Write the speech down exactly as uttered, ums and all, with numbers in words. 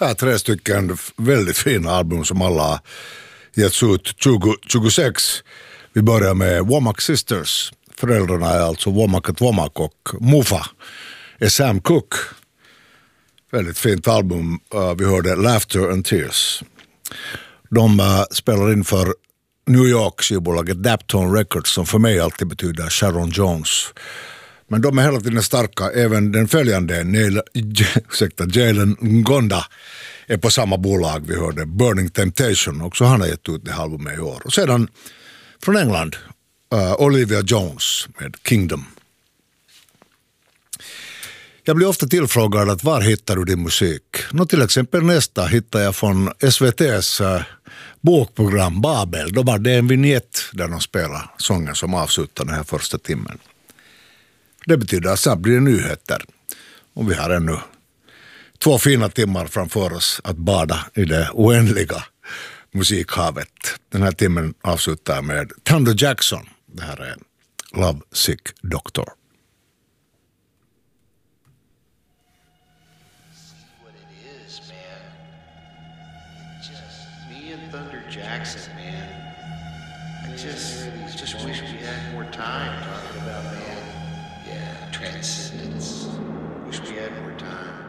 Här tre stycken väldigt fina album som alla har getts ut tjugo tjugosex. Vi börjar med Womack Sisters. Föräldrarna är alltså Womack Womack och Mufa är Sam Cooke. Väldigt fint album. Uh, vi hörde Laughter and Tears. De uh, spelar in för New York skivbolaget Daptone Records som för mig alltid betyder Sharon Jones. Men de är hela tiden starka. Även den följande Neil, ursäkta, Jalen Ngonda är på samma bolag. Vi hörde Burning Temptation. Också han har gett ut det albumet i år. Och sedan från England uh, Olivia Jones med Kingdom. Jag blir ofta tillfrågad att var hittar du din musik? Nå, till exempel nästa hittar jag från S V T:s uh, bokprogram Babel. De hade en vignett där de spelar sången som avslutar den här första timmen. Det betyder att sen blir det nyheter. Och vi har ännu två fina timmar framför oss att bada i det oändliga musikhavet. Den här timmen avslutar med Thunder Jackson. Det här är Love Sick Doctor. Jackson, man. I just, I just wish we had more time talking about, man. Yeah, transcendence. Wish we had more time.